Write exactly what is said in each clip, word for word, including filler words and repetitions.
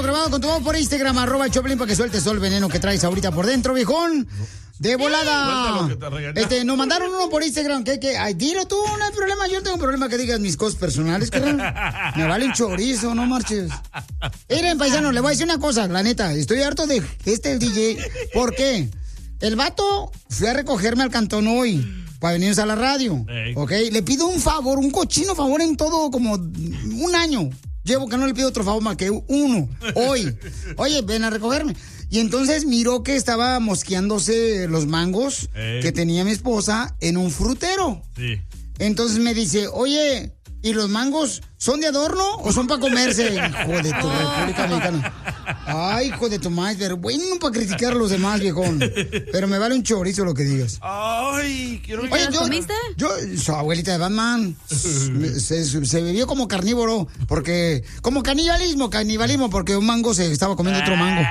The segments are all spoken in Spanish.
mándalo grabado con tu voz por Instagram, arroba el Choplin, para que sueltes todo el veneno que traes ahorita por dentro, viejón. De volada. Este, nos mandaron uno por Instagram. Que, que, ay, dilo tú, no hay problema. Yo no tengo problema que digas mis cosas personales, carnal. Me vale un chorizo, no marches. Miren, paisanos, le voy a decir una cosa, la neta. Estoy harto de este el D J. ¿Por qué? El vato fue a recogerme al cantón hoy para venirnos a la radio. Hey. ¿Ok? Le pido un favor, un cochino favor en todo como un año. Llevo que no le pido otro favor más que uno. Hoy. Oye, ven a recogerme. Y entonces miró que estaba mosqueándose los mangos hey. que tenía mi esposa en un frutero. Sí. Entonces me dice, oye, ¿y los mangos son de adorno o son para comerse? Hijo de tu República Mexicana. Ay, hijo de tu madre, pero bueno para criticar a los demás, viejón. Pero me vale un chorizo lo que digas. Ay, quiero Oye, yo, comiste? Yo, su abuelita de Batman, se, se, se bebió como carnívoro, porque, como canibalismo, canibalismo, porque un mango se estaba comiendo otro mango.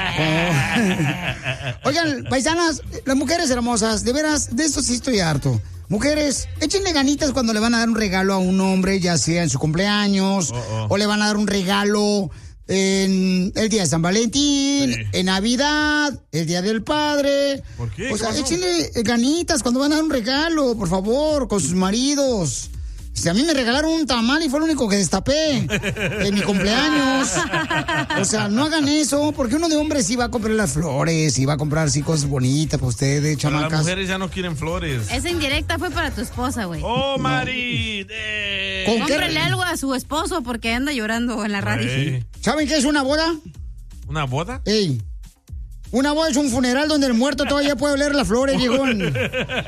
Oh. Oigan, paisanas, las mujeres hermosas, de veras, de esto sí estoy harto. Mujeres, échenle ganitas cuando le van a dar un regalo a un hombre, ya sea en su cumpleaños, oh, oh. o le van a dar un regalo en el día de San Valentín, sí. en Navidad, el día del padre. ¿Por qué? O sea, échenle ganitas cuando van a dar un regalo, por favor, con sus maridos. Si a mí me regalaron un tamal y fue lo único que destapé en mi cumpleaños. O sea, no hagan eso, porque uno de hombres sí va a comprar las flores, y va a comprar sí cosas bonitas para ustedes, chamacas. Pero las mujeres ya no quieren flores. Esa indirecta fue para tu esposa, güey. ¡Oh, Mari! Eh. Cómprale algo a su esposo porque anda llorando en la radio. Sí. ¿Saben qué es una boda? ¿Una boda? Ey. Una boda es un funeral donde el muerto todavía puede oler las flores, viejón.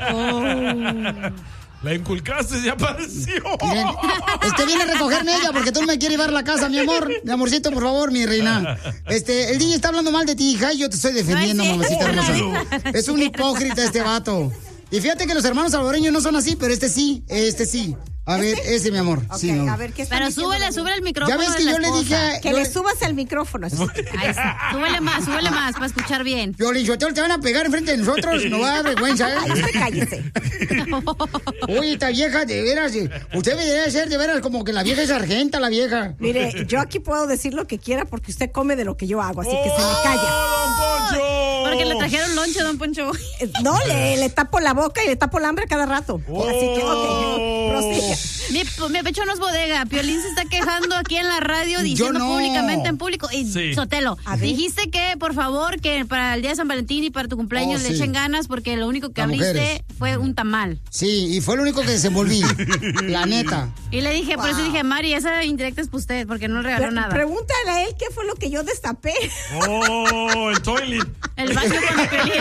Oh. La inculcaste, ya apareció. Miren, este viene a recogerme ella porque tú no me quieres llevar a la casa, mi amor. Mi amorcito, por favor, mi reina. Este, el D J está hablando mal de ti, hija, y yo te estoy defendiendo, no, sí. mamacita hermosa. Es un hipócrita este vato. Y fíjate que los hermanos salvadoreños no son así, pero este sí, este sí. A ver, ¿Este? ese, mi amor. Okay, sí, no. A ver, ¿qué está Pero súbele, súbele el micrófono. Ya ves que yo le dije... Que yo... le subas el micrófono. Ahí está. Súbele más, súbele más, para escuchar bien. Piolín Sotelo, te van a pegar enfrente de nosotros. No va a dar vergüenza, ¿eh? Ay, usted cállese. Oye, esta vieja, de veras, usted me debe ser de veras como que la vieja es sargenta, la vieja. Mire, yo aquí puedo decir lo que quiera porque usted come de lo que yo hago, así que se me calla. ¡Don Poncho! Porque le trajeron lonche, don Poncho. No, le, le tapo la boca y le tapo el hambre cada rato. Oh. Así que, ok, prosiga. Mi, mi pecho no es bodega. Piolín se está quejando aquí en la radio diciendo no. públicamente en público. Y sí. Sotelo, dijiste que, por favor, que para el día de San Valentín y para tu cumpleaños oh, le sí. echen ganas porque lo único que Las abriste mujeres. fue un tamal. Sí, y fue lo único que desenvolví. La neta. Y le dije, wow. por eso dije, Mari, esa indirecta es para usted porque no le regaló Pre- nada. Pregúntale a él qué fue lo que yo destapé. Oh, el toilet. El baño con el Piolín.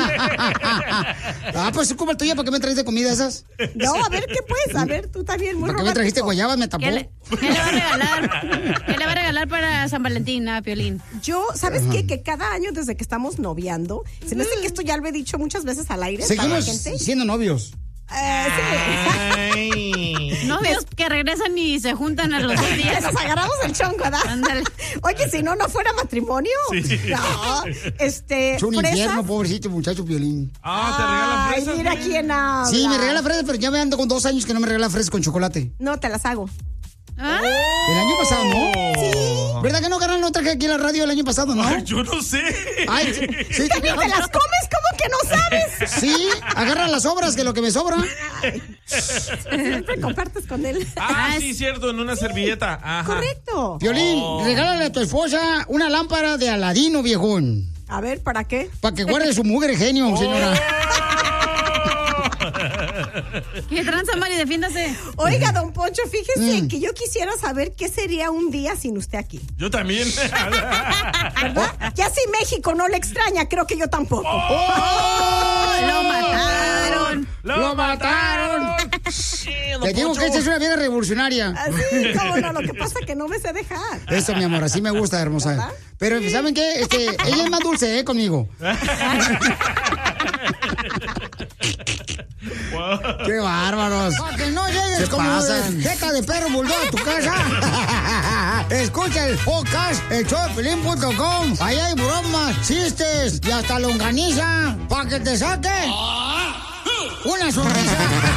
Ah, pues como el tuyo, ¿para qué me trajiste comida esas? No, a ver, ¿qué puedes? A ver, tú también muy ¿Para qué me trajiste guayabas? Me tapó. ¿Qué le, ¿Qué le va a regalar? ¿Qué le va a regalar para San Valentín a Piolín? Yo, ¿sabes qué? Que cada año desde que estamos noviando, se me hace que esto ya lo he dicho muchas veces al aire. Seguimos gente. siendo novios. Eh, sí. Novios que regresan y se juntan a los dos días. Nos agarramos el chonco, ¿verdad? Ándale. Oye, si no, no fuera matrimonio. Sí. No, este. Es un ¿fresas? infierno, pobrecito muchacho Piolín. Ah, ¿te regalan fresas? Ay, mira quién habla. Sí, me regala fresas, pero ya me ando con dos años que no me regala fresas con chocolate. No, te las hago. ¿Ah? El año pasado, ¿no? Sí. ¿Verdad que no ganaron otra que aquí en la radio el año pasado, no? Ay, yo no sé. Ay, sí, sí, ¿Te, te las comes? ¿Cómo que no sabes? Sí, agarran las sobras, que lo que me sobra. Siempre compartes con él. Ah, sí, cierto, en una servilleta. Ajá. Correcto. Piolín, oh. regálale a tu esposa una lámpara de Aladino, viejón. A ver, ¿para qué? Para que guarde su mugre genio, oh. señora. ¿Qué tranza, Mari? Defiéndase. Oiga, don Poncho, fíjese Mm. que yo quisiera saber qué sería un día sin usted aquí. Yo también. ¿Verdad? Ya si México no le extraña, creo que yo tampoco. Oh, oh, ¡Lo mataron! ¡Lo, ¡Lo mataron! Sí, Te digo Poncho. que esta es una vieja revolucionaria. Así, cómo no, lo que pasa es que no me sé dejar. Eso, mi amor, así me gusta, hermosa. ¿Verdad? Pero, ¿saben qué? Este, ella es más dulce, ¿eh? Conmigo. ¡Qué bárbaros! Para que no llegues Se como pasan. de jeca de perro bulldog a tu casa. Escucha el podcast, el show de Piolín punto com. Ahí hay bromas, chistes y hasta longaniza para que te saque una sonrisa.